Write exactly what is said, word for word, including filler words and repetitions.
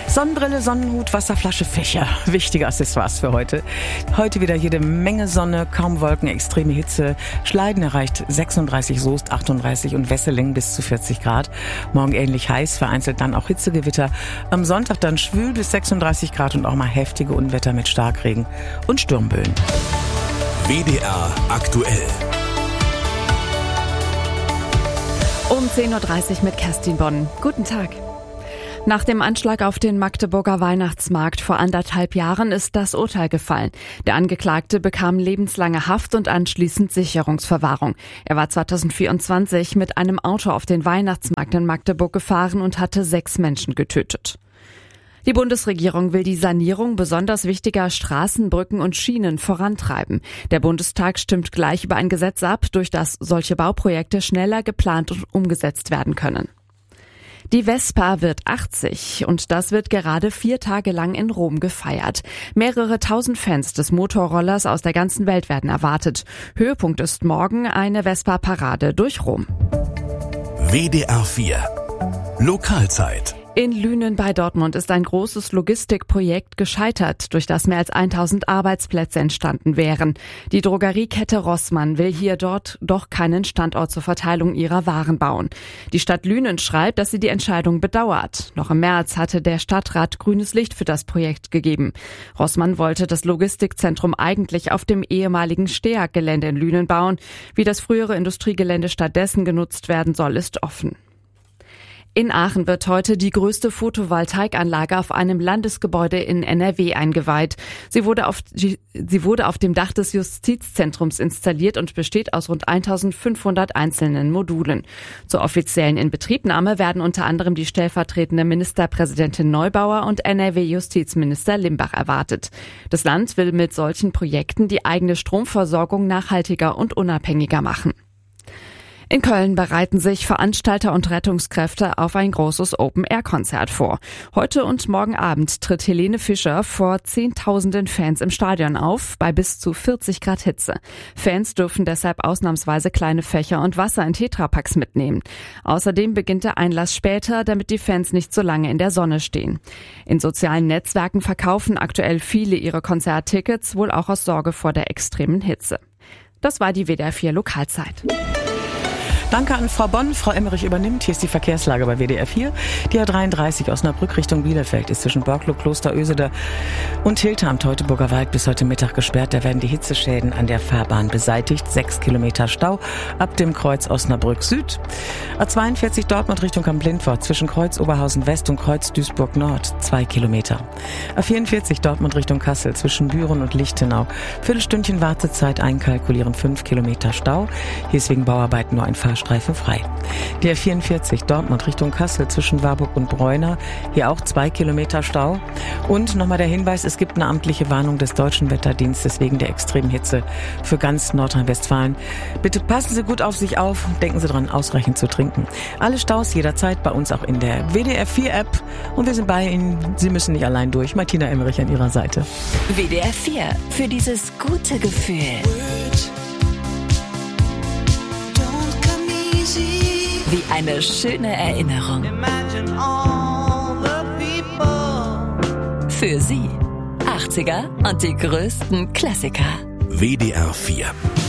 Sonnenbrille, Sonnenhut, Wasserflasche, Fächer. Wichtige Accessoires für heute. Heute wieder jede Menge Sonne, kaum Wolken, extreme Hitze. Schleiden erreicht sechsunddreißig, Soest achtunddreißig und Wesseling bis zu vierzig Grad. Morgen ähnlich heiß, vereinzelt dann auch Hitzegewitter. Am Sonntag dann schwül bis sechsunddreißig Grad und auch mal heftige Unwetter mit Starkregen und Sturmböen. W D R aktuell. Um zehn Uhr dreißig mit Kerstin Bonn. Guten Tag. Nach dem Anschlag auf den Magdeburger Weihnachtsmarkt vor anderthalb Jahren ist das Urteil gefallen. Der Angeklagte bekam lebenslange Haft und anschließend Sicherungsverwahrung. Er war zweitausendvierundzwanzig mit einem Auto auf den Weihnachtsmarkt in Magdeburg gefahren und hatte sechs Menschen getötet. Die Bundesregierung will die Sanierung besonders wichtiger Straßen, Brücken und Schienen vorantreiben. Der Bundestag stimmt gleich über ein Gesetz ab, durch das solche Bauprojekte schneller geplant und umgesetzt werden können. Die Vespa wird achtzig und das wird gerade vier Tage lang in Rom gefeiert. Mehrere tausend Fans des Motorrollers aus der ganzen Welt werden erwartet. Höhepunkt ist morgen eine Vespa-Parade durch Rom. W D R vier Lokalzeit. In Lünen bei Dortmund ist ein großes Logistikprojekt gescheitert, durch das mehr als tausend Arbeitsplätze entstanden wären. Die Drogeriekette Rossmann will hier dort doch keinen Standort zur Verteilung ihrer Waren bauen. Die Stadt Lünen schreibt, dass sie die Entscheidung bedauert. Noch im März hatte der Stadtrat grünes Licht für das Projekt gegeben. Rossmann wollte das Logistikzentrum eigentlich auf dem ehemaligen Steag-Gelände in Lünen bauen. Wie das frühere Industriegelände stattdessen genutzt werden soll, ist offen. In Aachen wird heute die größte Photovoltaikanlage auf einem Landesgebäude in N R W eingeweiht. Sie wurde auf, sie wurde auf dem Dach des Justizzentrums installiert und besteht aus rund eintausendfünfhundert einzelnen Modulen. Zur offiziellen Inbetriebnahme werden unter anderem die stellvertretende Ministerpräsidentin Neubauer und N R W-Justizminister Limbach erwartet. Das Land will mit solchen Projekten die eigene Stromversorgung nachhaltiger und unabhängiger machen. In Köln bereiten sich Veranstalter und Rettungskräfte auf ein großes Open-Air-Konzert vor. Heute und morgen Abend tritt Helene Fischer vor zehntausenden Fans im Stadion auf, bei bis zu vierzig Grad Hitze. Fans dürfen deshalb ausnahmsweise kleine Fächer und Wasser in Tetrapacks mitnehmen. Außerdem beginnt der Einlass später, damit die Fans nicht so lange in der Sonne stehen. In sozialen Netzwerken verkaufen aktuell viele ihre Konzerttickets, wohl auch aus Sorge vor der extremen Hitze. Das war die W D R vier Lokalzeit. Danke an Frau Bonn. Frau Emmerich übernimmt. Hier ist die Verkehrslage bei W D R vier. Die A dreiunddreißig Osnabrück Richtung Bielefeld ist zwischen Borklow, Kloster Ösede und Hilter Teutoburger Wald bis heute Mittag gesperrt. Da werden die Hitzeschäden an der Fahrbahn beseitigt. Sechs Kilometer Stau ab dem Kreuz Osnabrück Süd. A zweiundvierzig Dortmund Richtung Kamp-Lindfort zwischen Kreuz Oberhausen West und Kreuz Duisburg Nord. Zwei Kilometer. A vierundvierzig Dortmund Richtung Kassel zwischen Büren und Lichtenau. Viertelstündchen Wartezeit einkalkulieren. Fünf Kilometer Stau. Hier ist wegen Bauarbeiten nur ein Fahrstuhl Streife frei. Die A vierundvierzig Dortmund Richtung Kassel zwischen Warburg und Bräuner. Hier auch zwei Kilometer Stau. Und nochmal der Hinweis, es gibt eine amtliche Warnung des Deutschen Wetterdienstes wegen der extremen Hitze für ganz Nordrhein-Westfalen. Bitte passen Sie gut auf sich auf. Denken Sie dran, ausreichend zu trinken. Alle Staus jederzeit bei uns auch in der W D R vier App. Und wir sind bei Ihnen. Sie müssen nicht allein durch. Martina Emmerich an Ihrer Seite. W D R vier für dieses gute Gefühl. Wie eine schöne Erinnerung. Für Sie. achtziger und die größten Klassiker. W D R vier